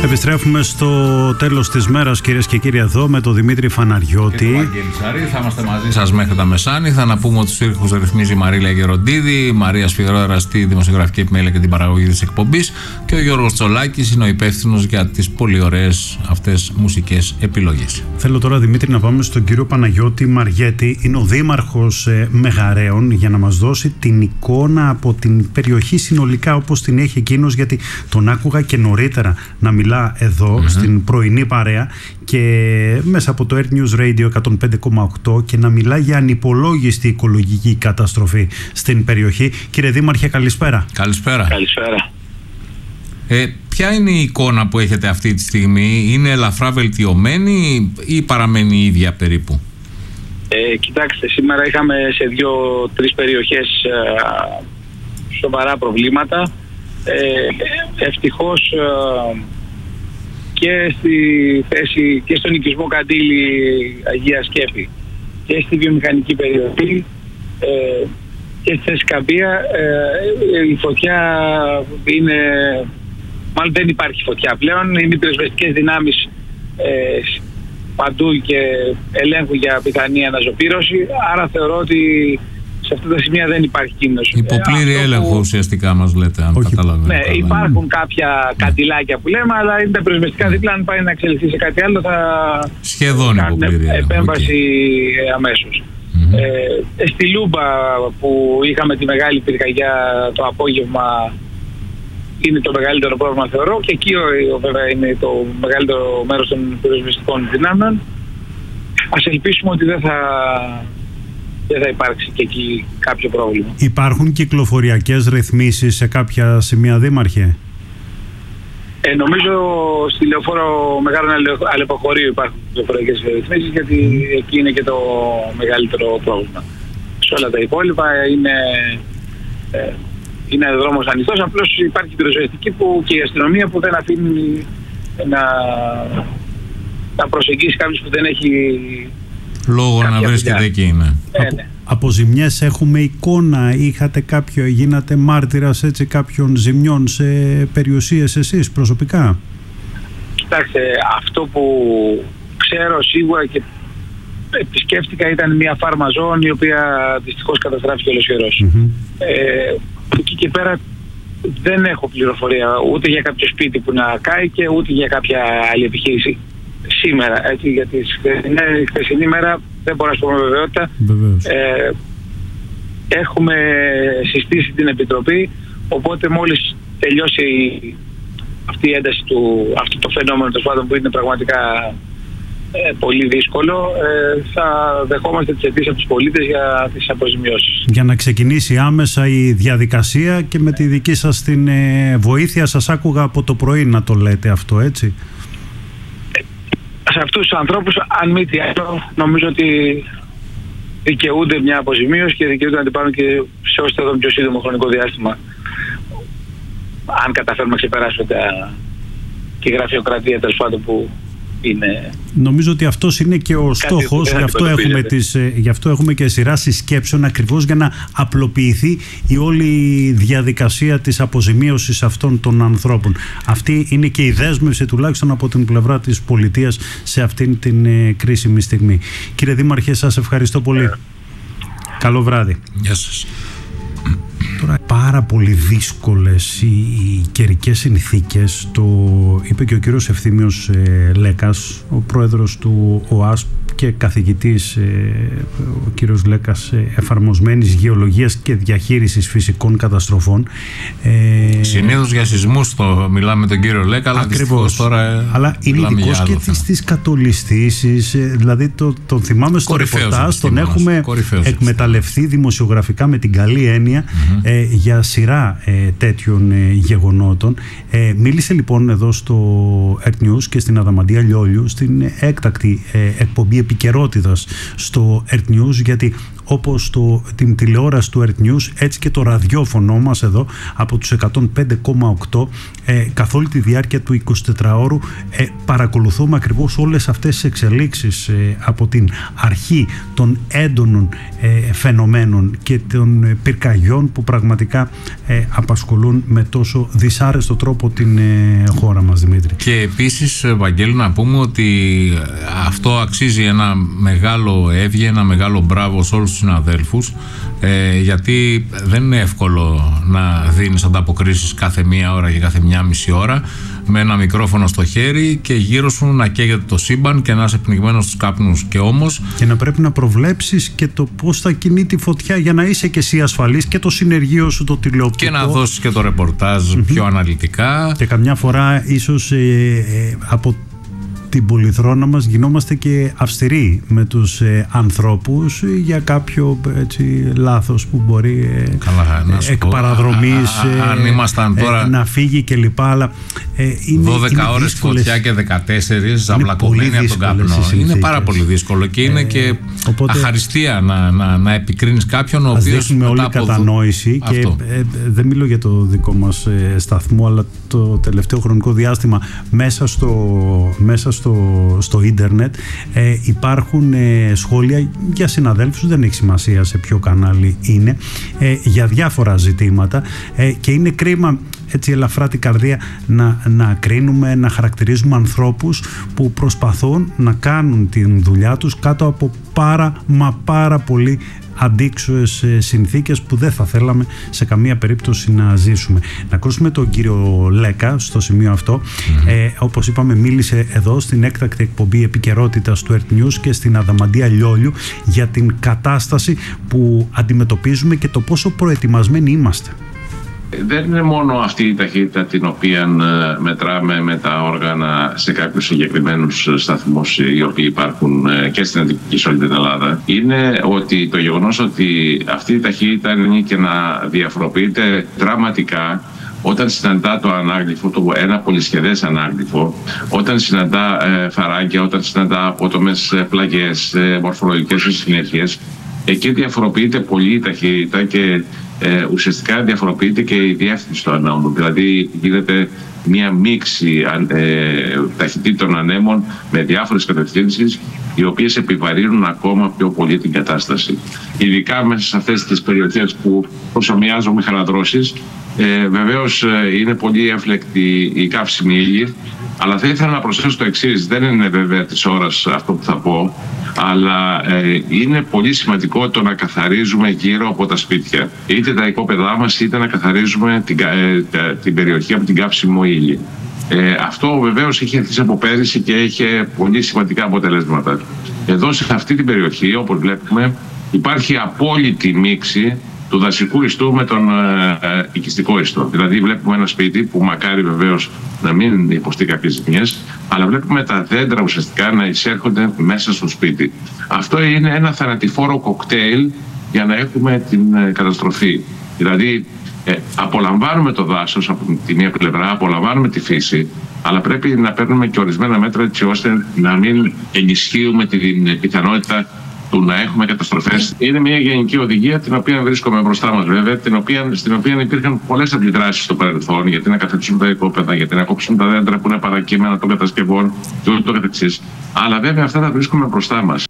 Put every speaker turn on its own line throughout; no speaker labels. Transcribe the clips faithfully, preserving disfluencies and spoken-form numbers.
Επιστρέφουμε στο τέλος της μέρας, κυρίες και κύριοι, εδώ με τον Δημήτρη Φαναριώτη.
Και τον Βαγγέλη Σαρή. Θα είμαστε μαζί σας μέχρι τα μεσάνυχτα. Να πούμε ότι τους ήχους ρυθμίζει η Μαρίλα Γεροντίδη, η Μαρία Σφιγρόερα στη δημοσιογραφική επιμέλεια και την παραγωγή της εκπομπής, και ο Γιώργος Τσολάκης είναι ο υπεύθυνος για τις πολύ ωραίες αυτές μουσικές επιλογές.
Θέλω τώρα, Δημήτρη, να πάμε στον κύριο Παναγιώτη Μαριέτη. Είναι ο δήμαρχος ε, Μεγαρέων, για να μας δώσει την εικόνα από την περιοχή συνολικά όπως την έχει εκείνος, γιατί τον άκουγα και νωρίτερα να μιλά εδώ mm-hmm. στην πρωινή παρέα και μέσα από το Earth News Radio εκατόν πέντε κόμμα οκτώ και να μιλά για ανυπολόγιστη οικολογική καταστροφή στην περιοχή. Κύριε Δήμαρχε, καλησπέρα.
Καλησπέρα.
Καλησπέρα.
Ε, ποια είναι η εικόνα που έχετε αυτή τη στιγμή? Είναι ελαφρά βελτιωμένη ή παραμένει η ίδια περίπου?
Ε, κοιτάξτε, σήμερα είχαμε σε δύο-τρεις περιοχές ε, σοβαρά προβλήματα. Ε, ευτυχώς ε, και στη θέση και στον οικισμό Καντήλη Αγία Σκέφη και στη βιομηχανική περιοχή ε, και στη θέση Καμπία ε, η φωτιά είναι, μάλλον δεν υπάρχει φωτιά πλέον, είναι οι πυροσβεστικές δυνάμεις ε, παντού και ελέγχουν για πιθανή αναζωπήρωση, άρα θεωρώ ότι σε αυτά τα σημεία δεν υπάρχει κίνδυνος.
Υποπλήρη ε, έλεγχο που... ουσιαστικά μας λέτε, αν καταλαβαίνω.
Ναι, καλά. Υπάρχουν κάποια καντιλάκια που λέμε, αλλά είναι τα πυροσβεστικά δίπλα. Αν πάει να εξελιχθεί σε κάτι άλλο, θα
σχεδόν υποπλήρη
επέμβαση okay. αμέσως. Mm-hmm. Ε, στη Λούμπα που είχαμε τη μεγάλη πυρκαγιά το απόγευμα, είναι το μεγαλύτερο πρόβλημα θεωρώ, και εκεί βέβαια είναι το μεγαλύτερο μέρος των πυροσβεστικών δυνάμεων. Ας ελπίσουμε ότι δεν θα... δεν θα υπάρξει και εκεί κάποιο πρόβλημα.
Υπάρχουν κυκλοφοριακές ρυθμίσεις σε κάποια σημεία, Δήμαρχε?
Ε, νομίζω στη Λεωφόρο Μεγάλο Αλεποχωρίου υπάρχουν κυκλοφοριακές ρυθμίσεις, γιατί mm. εκεί είναι και το μεγαλύτερο πρόβλημα. Σε όλα τα υπόλοιπα είναι, ε, είναι δρόμος ανοιχτός, απλώς υπάρχει πυροσβεστική που, και η αστυνομία που δεν αφήνει να, να προσεγγίσει κάποιος που δεν έχει
λόγω να βρίσκεται εκεί, ναι.
Ε, ναι.
Από ζημιές έχουμε εικόνα? Είχατε κάποιο, γίνατε μάρτυρας έτσι κάποιων ζημιών σε περιουσίες εσείς προσωπικά?
Κοιτάξτε, αυτό που ξέρω σίγουρα και επισκέφτηκα ήταν μια φάρμα ζώων η οποία δυστυχώς καταστράφηκε ολοσχερός. Mm-hmm. Ε, εκεί και πέρα δεν έχω πληροφορία ούτε για κάποιο σπίτι που να κάει και ούτε για κάποια άλλη επιχείρηση σήμερα, έτσι, γιατί η χθεσινή μέρα δεν μπορώ να σου πω με βεβαιότητα. Ε, έχουμε συστήσει την Επιτροπή, οπότε μόλις τελειώσει αυτή η ένταση του, αυτό το φαινόμενο των πάντων που είναι πραγματικά ε, πολύ δύσκολο, ε, θα δεχόμαστε τις αιτήσεις από τους πολίτες για τις αποζημιώσεις. Για να ξεκινήσει άμεσα η διαδικασία και με τη δική σας την ε, βοήθεια, σας άκουγα από το πρωί να το λέτε αυτό, έτσι. Σε αυτούς τους ανθρώπους, αν μη τι άλλο, νομίζω ότι δικαιούνται μια αποζημίωση και δικαιούνται να την πάρουν και σε όσο το πιο σύντομο χρονικό διάστημα, αν καταφέρουμε να ξεπεράσουμε τα... και η γραφειοκρατία τέλος πάντων που είναι. Νομίζω ότι αυτός είναι και ο στόχος, γι' αυτό, έχουμε τις, γι' αυτό έχουμε και σειρά συσκέψεων, ακριβώς για να απλοποιηθεί η όλη διαδικασία της αποζημίωσης αυτών των ανθρώπων. Αυτή είναι και η δέσμευση τουλάχιστον από την πλευρά της πολιτείας σε αυτήν την ε, κρίσιμη στιγμή. Κύριε Δήμαρχε, σας ευχαριστώ πολύ. Yeah. Καλό βράδυ.
Γεια σας.
Τώρα πάρα πολύ δύσκολες οι, οι καιρικές συνθήκες, το είπε και ο κύριος Ευθύμιος ε, Λέκας, ο πρόεδρος του ΟΑΣΠ και καθηγητής ε, ο κύριος Λέκας ε, εφαρμοσμένης γεωλογίας και διαχείρισης φυσικών καταστροφών.
Ε, Συνήθως για σεισμούς το μιλάμε με τον κύριο Λέκα, αλλά δυστυχώς τώρα
αλλά είναι ειδικός και στις κατολιστήσεις, ε, δηλαδή το, τον θυμάμαι στο ρεπορτάζ, τον έχουμε εκμεταλλευτεί δημοσιογραφικά με την καλή έννοια mm-hmm. ε, για σειρά ε, τέτοιων ε, γεγονότων. Ε, μίλησε λοιπόν εδώ στο Earth News και στην Αδαμαντία Λιόλιου στην έκτακτη ε, εκπομπή επικαιρότητας στο Earth News, γιατί όπως το, την τηλεόραση του Earth News, έτσι και το ραδιόφωνο μας εδώ από τους εκατόν πέντε κόμμα οκτώ, ε, καθ' όλη τη διάρκεια του εικοσιτετράωρου ε, παρακολουθούμε ακριβώς όλες αυτές τις εξελίξεις ε, από την αρχή των έντονων ε, φαινομένων και των ε, πυρκαγιών που πραγματικά ε, απασχολούν με τόσο δυσάρεστο τρόπο την ε, χώρα μας, Δημήτρη.
Και επίσης, Βαγγέλη, να πούμε ότι αυτό αξίζει ένα μεγάλο εύγε, ένα μεγάλο μπράβο σε όλους τους συναδέλφους, ε, γιατί δεν είναι εύκολο να δίνεις ανταποκρίσεις κάθε μία ώρα και κάθε μια μισή ώρα με ένα μικρόφωνο στο χέρι και γύρω σου να καίγεται το σύμπαν και να είσαι πνιγμένος στους καπνούς. Και όμως
και να πρέπει να προβλέψεις και το πώς θα κινεί τη φωτιά για να είσαι και εσύ ασφαλής, και το συνεργείο σου το τηλεοπτικό,
και να δώσεις και το ρεπορτάζ mm-hmm. πιο αναλυτικά,
και καμιά φορά ίσως ε, ε, από την πολυθρόνα μας γινόμαστε και αυστηροί με τους ε, ανθρώπους για κάποιο έτσι, λάθος που μπορεί ε,
Καλά,
ε, εκ παραδρομής
αν ήμασταν τώρα
ε, να φύγει κλπ. Αλλά ε, είναι,
δώδεκα
είναι
ώρες φωτιά και δεκατέσσερις ζαμπλακωμένοι από τον καπνό. Είναι πάρα πολύ δύσκολο και είναι ε, και οπότε, αχαριστία να, να, να επικρίνεις κάποιον ο οποίος. Ας
δείχνουμε όλη κατανόηση και ε, δεν μιλώ για το δικό μας ε, σταθμό, αλλά το τελευταίο χρονικό διάστημα μέσα στο, μέσα στο, στο ίντερνετ ε, υπάρχουν ε, σχόλια για συναδέλφους, δεν έχει σημασία σε ποιο κανάλι είναι, ε, για διάφορα ζητήματα ε, και είναι κρίμα έτσι ελαφρά την καρδία να, να κρίνουμε, να χαρακτηρίζουμε ανθρώπους που προσπαθούν να κάνουν την δουλειά τους κάτω από πάρα μα πάρα πολύ αντίξωες συνθήκες που δεν θα θέλαμε σε καμία περίπτωση να ζήσουμε. Να ακούσουμε τον κύριο Λέκα στο σημείο αυτό. Mm-hmm. Ε, όπως είπαμε, μίλησε εδώ στην έκτακτη εκπομπή επικαιρότητας του Earth News και στην Αδαμαντία Λιόλιου για την κατάσταση που αντιμετωπίζουμε και το πόσο προετοιμασμένοι είμαστε.
Δεν είναι μόνο αυτή η ταχύτητα την οποία μετράμε με τα όργανα σε κάποιους συγκεκριμένους σταθμούς οι οποίοι υπάρχουν και στην Αττική σε όλη την Ελλάδα. Είναι ότι το γεγονός ότι αυτή η ταχύτητα είναι και να διαφοροποιείται δραματικά όταν συναντά το ανάγλυφο, το ένα πολυσχεδές ανάγλυφο, όταν συναντά ε, φαράγγια, όταν συναντά απότομες ε, πλαγιές, ε, μορφολογικές συνέχειες, εκεί διαφοροποιείται πολύ η ταχύτητα και ε, ουσιαστικά διαφοροποιείται και η διεύθυνση του ανέμου. Δηλαδή γίνεται μια μίξη ε, ταχυτήτων ανέμων με διάφορες κατευθύνσεις, οι οποίες επιβαρύνουν ακόμα πιο πολύ την κατάσταση. Ειδικά μέσα σε αυτές τις περιοχές που προσομοιάζουν με χαλαδρώσεις, ε, βεβαίως ε, είναι πολύ εύλεκτη η καύσιμη ύλη, αλλά θα ήθελα να προσθέσω το εξής: δεν είναι βέβαια της ώρας αυτό που θα πω, αλλά ε, είναι πολύ σημαντικό το να καθαρίζουμε γύρω από τα σπίτια, είτε τα οικόπεδά μας, είτε να καθαρίζουμε την, ε, την περιοχή από την καύσιμο ύλη. Ε, αυτό βεβαίως είχε αρχίσει από πέρυσι και είχε πολύ σημαντικά αποτελέσματα. Εδώ σε αυτή την περιοχή, όπως βλέπουμε, υπάρχει απόλυτη μίξη του δασικού ιστού με τον ε, οικιστικό ιστό. Δηλαδή βλέπουμε ένα σπίτι που μακάρι βεβαίως να μην υποστεί κάποιες ζημιές, αλλά βλέπουμε τα δέντρα ουσιαστικά να εισέρχονται μέσα στο σπίτι. Αυτό είναι ένα θανατηφόρο κοκτέιλ για να έχουμε την ε, καταστροφή. Δηλαδή ε, απολαμβάνουμε το δάσος από τη μία πλευρά, απολαμβάνουμε τη φύση, αλλά πρέπει να παίρνουμε και ορισμένα μέτρα έτσι ώστε να μην ενισχύουμε την πιθανότητα του να έχουμε καταστροφές. Είναι μια γενική οδηγία την οποία βρίσκομαι μπροστά μας, βέβαια, την οποία, στην οποία υπήρχαν πολλές αντιδράσεις στο παρελθόν, γιατί να καθαρίσουν τα οικόπεδα, γιατί να κόψουν τα δέντρα που είναι παρακείμενα των κατασκευών και ούτω καθεξής. Αλλά βέβαια αυτά τα βρίσκουμε μπροστά μας.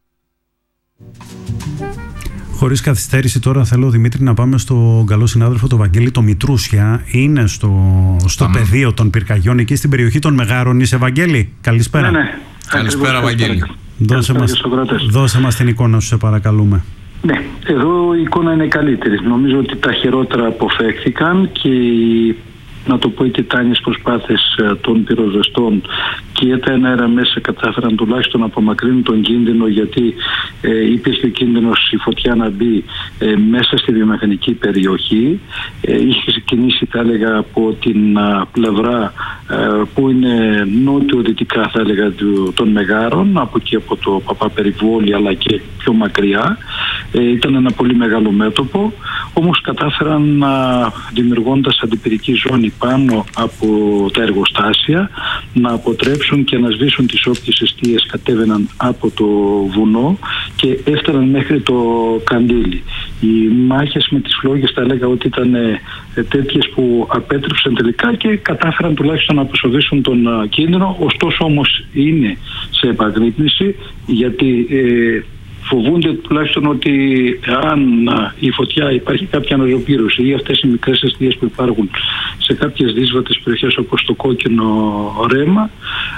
Χωρίς καθυστέρηση τώρα θέλω, Δημήτρη, να πάμε στον καλό συνάδελφο τον Βαγγέλη το Μητρούσια. Είναι στο, στο πεδίο των πυρκαγιών εκεί στην περιοχή των Μεγάρων. Είσαι, Βαγγέλη? Καλησπέρα.
Ναι, ναι.
Καλησπέρα, Βαγγέλη.
Δώσε μας, δώσε μας την εικόνα σου, σε παρακαλούμε.
Ναι, εδώ η εικόνα είναι καλύτερη. Νομίζω ότι τα χειρότερα αποφεύθηκαν και να το πω και τάνιες προσπάθειες των πυροσβεστών και τα εναέρα μέσα κατάφεραν τουλάχιστον να απομακρύνουν τον κίνδυνο, γιατί ε, υπήρχε ο κίνδυνος η φωτιά να μπει ε, μέσα στη βιομηχανική περιοχή. Ε, είχε ξεκινήσει, θα έλεγα, από την α, πλευρά ε, που είναι νότιο-δυτικά, θα έλεγα, του, των Μεγάρων, από εκεί από το Παπαπεριβόλι αλλά και πιο μακριά. Ε, ήταν ένα πολύ μεγάλο μέτωπο, όμως κατάφεραν να, δημιουργώντας αντιπυρική ζώνη πάνω από τα εργοστάσια, να αποτρέψουν και να σβήσουν τις όποιες αιστείες κατέβαιναν από το βουνό και και έφταναν μέχρι το Καντήλι. Οι μάχες με τις φλόγες θα έλεγα ότι ήταν ε, τέτοιες που απέτρεψαν τελικά και κατάφεραν τουλάχιστον να αποσοβήσουν τον ε, κίνδυνο. Ωστόσο όμως είναι σε επαγρύπνηση, γιατί ε, φοβούνται τουλάχιστον ότι αν η φωτιά υπάρχει κάποια αναζωπήρωση ή αυτές οι μικρές αιστείες που υπάρχουν σε κάποιες δύσβατες περιοχές όπως το Κόκκινο Ρέμα,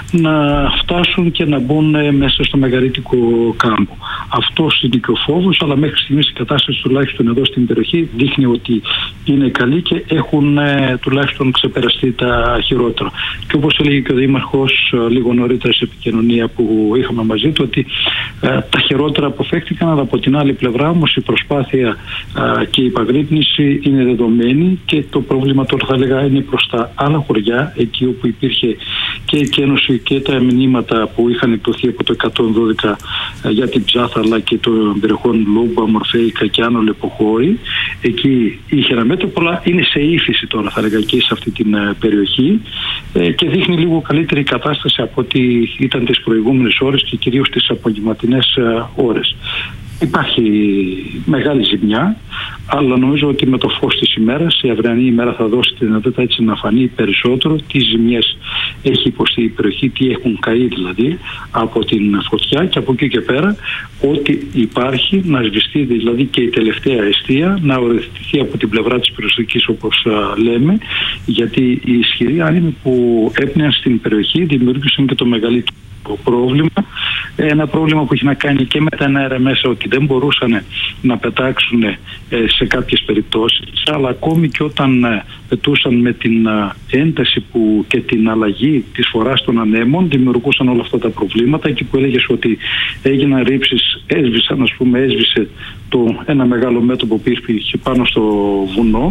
να φτάσουν και να μπουν μέσα στο μεγαρίτικο κάμπο. Αυτός είναι και ο φόβος, αλλά μέχρι στιγμής η κατάσταση τουλάχιστον εδώ στην περιοχή δείχνει ότι είναι καλή και έχουν τουλάχιστον ξεπεραστεί τα χειρότερα. Και όπως έλεγε και ο Δήμαρχος λίγο νωρίτερα σε επικοινωνία που είχαμε μαζί του, ότι ε, τα χειρότερα αποφεύχθηκαν, αλλά από την άλλη πλευρά όμως η προσπάθεια α, και η υπαγρύπνηση είναι δεδομένη και το πρόβλημα τώρα θα έλεγα είναι προς τα άλλα χωριά, εκεί όπου υπήρχε και η εκένωση και τα μηνύματα που είχαν εκδοθεί από το εκατόν δώδεκα α, για την Ψάθα, αλλά και των περιοχών Λούμπα, Μορφέικα και Άνω Λεποχώρη. Εκεί είχε ένα μέτωπο, αλλά είναι σε ύφεση τώρα θα έλεγα και σε αυτή την α, περιοχή ε, και δείχνει λίγο καλύτερη κατάσταση από ό,τι ήταν τις προηγούμενες ώρες και κυρίως τις απογευματινές ώρες. Υπάρχει μεγάλη ζημιά, αλλά νομίζω ότι με το φως της ημέρας η αυριανή ημέρα θα δώσει τη δυνατότητα έτσι να φανεί περισσότερο τι ζημιές έχει υποστεί η περιοχή, τι έχουν καεί δηλαδή από την φωτιά, και από εκεί και πέρα ότι υπάρχει να σβηστεί δηλαδή και η τελευταία αιστεία, να οριοθετηθεί από την πλευρά της περιοριστικής όπως α, λέμε, γιατί οι ισχυροί άνεμοι που έπνεαν στην περιοχή δημιούργησαν και το μεγαλύτερο πρόβλημα, ένα πρόβλημα που έχει να κάνει και με τα αέρα μέσα, ότι δεν μπορούσαν να πετάξουν σε κάποιες περιπτώσεις, αλλά ακόμη και όταν πετούσαν με την ένταση που και την αλλαγή της φοράς των ανέμων δημιουργούσαν όλα αυτά τα προβλήματα. Εκεί που έλεγες ότι έγιναν ρήψεις, έσβησαν, ας πούμε, έσβησε το ένα μεγάλο μέτωπο που υπήρχε πάνω στο βουνό.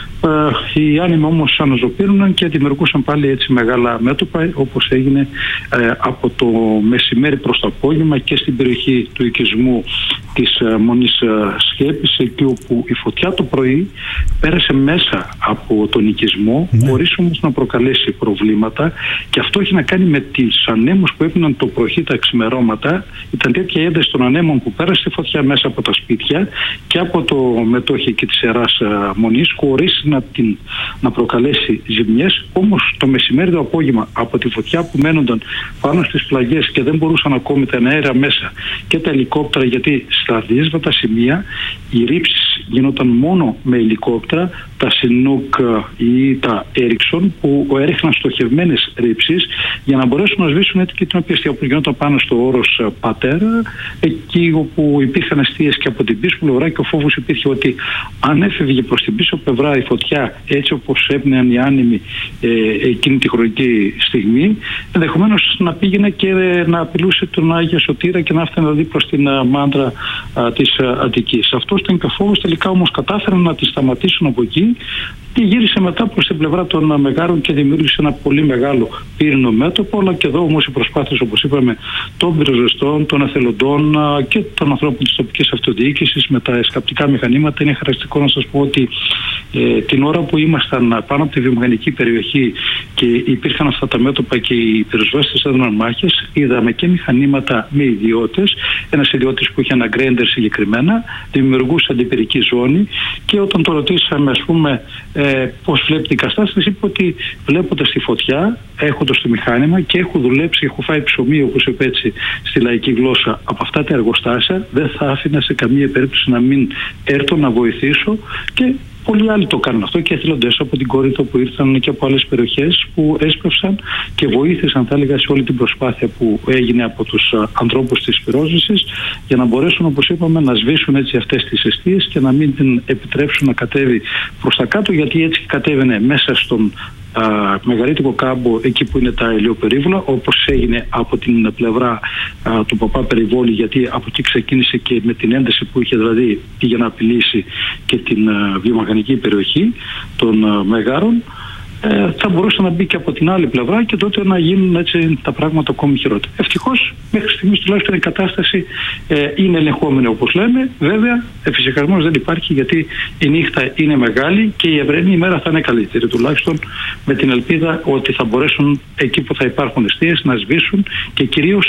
Ε, οι άνεμοι όμως αναζωπήρωναν και δημιουργούσαν πάλι έτσι μεγάλα μέτωπα, όπως έγινε ε, από το μεσημέρι προς το απόγευμα και στην περιοχή του οικισμού της ε, Μονής ε, Σκέπης, εκεί όπου η φωτιά το πρωί πέρασε μέσα από τον οικισμό, ναι, χωρίς όμως να προκαλέσει προβλήματα, και αυτό έχει να κάνει με τις ανέμους που έπιναν το πρωί τα ξημερώματα. Ήταν τέτοια ένταση των ανέμων που πέρασε η φωτιά μέσα από τα σπίτια και από το μετόχι και της Ιεράς Μονής, χωρίς να, την, να προκαλέσει ζημιές. Όμως το μεσημέρι το απόγευμα από τη φωτιά που μένονταν πάνω στις πλαγιές και δεν μπορούσαν ακόμη τα αέρα μέσα και τα ελικόπτερα, γιατί στα δύσβατα σημεία οι ρήψεις γινόταν μόνο με ελικόπτερα, τα Σινούκ ή τα Έριξον, που έριχναν στοχευμένες ρήψεις για να μπορέσουν να σβήσουν έτσι και την οποία που γινόταν πάνω στο όρος Πατέρα, εκεί όπου υπήρχαν αιστείες και από την πίσω πλευρά, και ο φόβος υπήρχε ότι αν έφευγε προς την πίσω πλευρά η φωτιά έτσι όπως έπνεαν οι άνεμοι ε, εκείνη τη χρονική στιγμή, ενδεχομένως να πήγαινε και να απειλούσε τον Άγιο Σωτήρα και να έφτανε δηλαδή προς την α, μάντρα α, της α, Αττικής. Αυτός ήταν και ο φόβος. Τελικά όμως κατάφεραν να τη σταματήσουν από εκεί και γύρισε μετά προς την πλευρά των Μεγάρων και δημιούργησε ένα πολύ μεγάλο πύρινο μέτωπο. Αλλά και εδώ όμως οι προσπάθειες, όπως είπαμε, των πυροσβεστών, των εθελοντών και των ανθρώπων της τοπικής αυτοδιοίκησης με τα εσκαπτικά μηχανήματα. Είναι χαρακτηριστικό να σας πω ότι ε, την ώρα που ήμασταν πάνω από τη βιομηχανική περιοχή και υπήρχαν αυτά τα μέτωπα και οι πυροσβέστες έδωναν μάχες, είδαμε και μηχανήματα με ιδιώτες. Ένας ιδιώτης που είχε ένα γκρέντερ συγκεκριμένα δημιουργούσε αντιπυρική ζώνη, και όταν το ρωτήσαμε, ας πούμε, ε, πώς βλέπει την κατάσταση, είπε ότι βλέποντας τη φωτιά, έχοντας το μηχάνημα και έχω δουλέψει, έχω φάει ψωμί, όπως είπε έτσι στη λαϊκή γλώσσα, από αυτά τα εργοστάσια, δεν θα άφηνα σε καμία περίπτωση να μην έρθω να βοηθήσω. Και πολλοί άλλοι το κάνουν αυτό, και εθελοντές από την Κόρινθο που ήρθαν και από άλλες περιοχές που έσπευσαν και βοήθησαν, θα έλεγα, σε όλη την προσπάθεια που έγινε από τους ανθρώπους της πυρόσβεσης για να μπορέσουν, όπως είπαμε, να σβήσουν έτσι αυτές τις αιστείες και να μην την επιτρέψουν να κατέβει προς τα κάτω, γιατί έτσι κατέβαινε μέσα στον α, μεγαλύτερο κάμπο, εκεί που είναι τα ηλιοπερίβολα, όπως έγινε από την πλευρά α, του Παπά Περιβόλη, γιατί από εκεί ξεκίνησε και με την ένταση που είχε, δηλαδή πήγε να απειλήσει και την α, βιομηχανική περιοχή των α, Μεγάρων. Ε, θα μπορούσε να μπει και από την άλλη πλευρά και τότε να γίνουν έτσι τα πράγματα ακόμη χειρότερα. Ευτυχώς μέχρι στιγμής τουλάχιστον η κατάσταση ε, είναι ελεγχόμενη, όπως λέμε. Βέβαια εφησυχασμός δεν υπάρχει, γιατί η νύχτα είναι μεγάλη και η ευρενή ημέρα θα είναι καλύτερη, τουλάχιστον με την ελπίδα ότι θα μπορέσουν εκεί που θα υπάρχουν αιστείες να σβήσουν, και κυρίως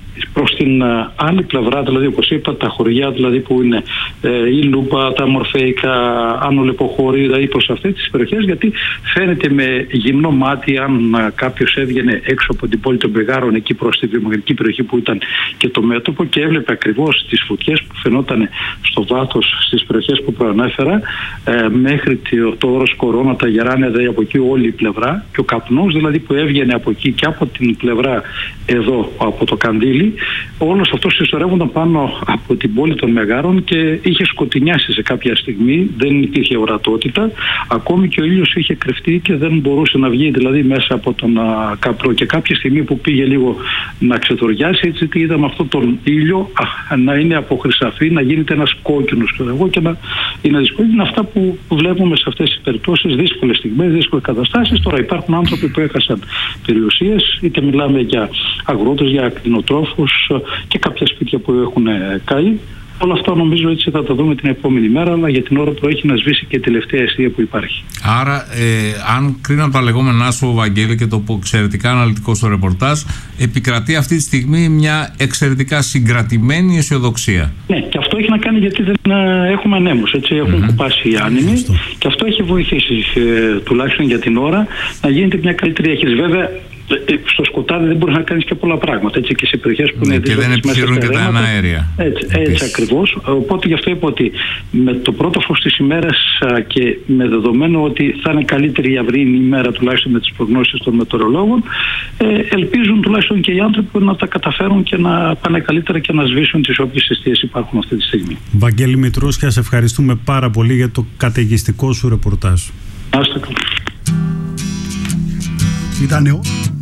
προς την άλλη πλευρά, δηλαδή όπως είπα, τα χωριά δηλαδή που είναι ε, η Λούπα, τα Μορφέικα, Άνω Λεποχώρη, δηλαδή προς αυτές τις περιοχές, γιατί φαίνεται με γυμνό μάτι αν κάποιος έβγαινε έξω από την πόλη των Μεγάρων εκεί προς τη βιομηχανική περιοχή που ήταν και το μέτωπο και έβλεπε ακριβώς τις φωτιές που φαινόταν στο βάθος στις περιοχές που προανέφερα, ε, μέχρι το, το όρος Κορώνα, τα Γεράνια, δηλαδή από εκεί όλη η πλευρά, και ο καπνός δηλαδή που έβγαινε από εκεί και από την πλευρά εδώ από το Καντήλι, όλος αυτός συσσωρεύονταν πάνω από την πόλη των Μεγάρων και είχε σκοτεινιάσει σε κάποια στιγμή, δεν υπήρχε ορατότητα, ακόμη και ο ήλιος είχε κρυφτεί και δεν μπορούσε να βγει δηλαδή μέσα από τον α, καπνό, και κάποια στιγμή που πήγε λίγο να ξετοριάσει, έτσι είδαμε αυτόν τον ήλιο α, να είναι από χρυσαφί, να γίνεται ένας κόκκινος εγώ, και να είναι δύσκολο. Είναι αυτά που βλέπουμε σε αυτές τις περιπτώσεις, δύσκολες στιγμές, δύσκολες καταστάσεις. Τώρα υπάρχουν άνθρωποι που έχασαν περιουσίες, είτε μιλάμε για αγρότες, για ακτινοτρόφους και κάποια σπίτια που έχουν καεί. Όλα αυτά νομίζω έτσι θα τα δούμε την επόμενη μέρα, αλλά για την ώρα που έχει να σβήσει και η τελευταία αιστεία που υπάρχει.
Άρα, ε, αν κρίνω από τα λεγόμενά σου, Βαγγέλη, και το εξαιρετικά αναλυτικό στο ρεπορτάζ, επικρατεί αυτή τη στιγμή μια εξαιρετικά συγκρατημένη αισιοδοξία.
Ναι, και αυτό έχει να κάνει γιατί δεν έχουμε ανέμους, έτσι, έχουν mm-hmm. κουπάσει οι άνεμοι, mm-hmm. και αυτό έχει βοηθήσει ε, τουλάχιστον για την ώρα να γίνεται μια καλύτερη διαχείριση. Βέβαια, στο σκοτάδι δεν μπορεί να κάνει και πολλά πράγματα, έτσι, και σε περιοχές που
ναι,
είναι
και δεν επιχειρούν και τα εναέρια.
Έτσι, έτσι ακριβώς. Οπότε γι' αυτό είπα ότι με το πρώτο φως της ημέρας και με δεδομένο ότι θα είναι καλύτερη η αυρήνη ημέρα, τουλάχιστον με τις προγνώσεις των μετεωρολόγων, ε, ελπίζουν τουλάχιστον και οι άνθρωποι να τα καταφέρουν και να πάνε καλύτερα και να σβήσουν τις όποιες αιστείες υπάρχουν αυτή τη στιγμή.
Βαγγέλη Μητρούσια, σε ευχαριστούμε πάρα πολύ για το καταιγιστικό σου ρεπορτάζ.
Άστε καλά.
Ήταν ο